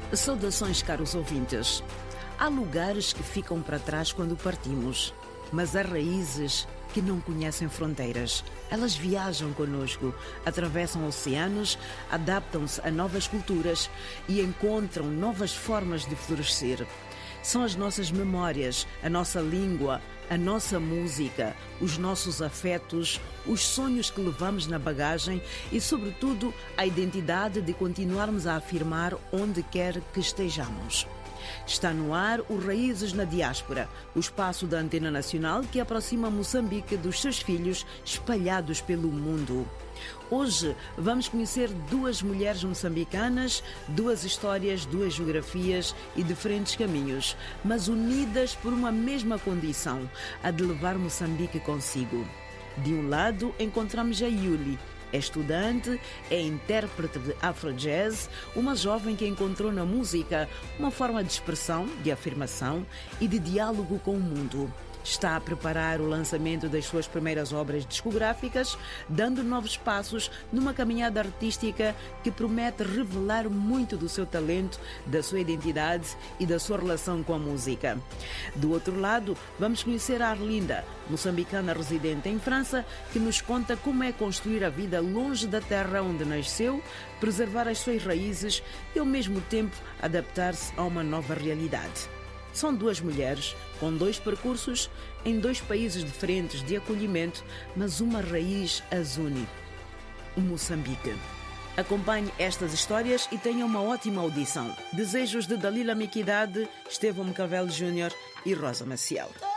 Saudações, caros ouvintes. Há lugares que ficam para trás quando partimos, mas há raízes que não conhecem fronteiras. Elas viajam conosco, atravessam oceanos, adaptam-se a novas culturas e encontram novas formas de florescer. São as nossas memórias, a nossa língua, a nossa música, os nossos afetos, os sonhos que levamos na bagagem e, sobretudo, a identidade de continuarmos a afirmar onde quer que estejamos. Está no ar o Raízes na Diáspora, o espaço da Antena Nacional que aproxima Moçambique dos seus filhos espalhados pelo mundo. Hoje vamos conhecer duas mulheres moçambicanas, duas histórias, duas geografias e diferentes caminhos, mas unidas por uma mesma condição, a de levar Moçambique consigo. De um lado encontramos a Yuli. É estudante, é intérprete de Afro-Jazz, uma jovem que encontrou na música uma forma de expressão, de afirmação e de diálogo com o mundo. Está a preparar o lançamento das suas primeiras obras discográficas, dando novos passos numa caminhada artística que promete revelar muito do seu talento, da sua identidade e da sua relação com a música. Do outro lado, vamos conhecer a Arlinda, moçambicana residente em França, que nos conta como é construir a vida longe da terra onde nasceu, preservar as suas raízes e, ao mesmo tempo, adaptar-se a uma nova realidade. São duas mulheres com dois percursos em dois países diferentes de acolhimento, mas uma raiz as une: o Moçambique. Acompanhe estas histórias e tenha uma ótima audição. Desejos de Dalila Miquidade, Estevão Mcavel Júnior e Rosa Maciel.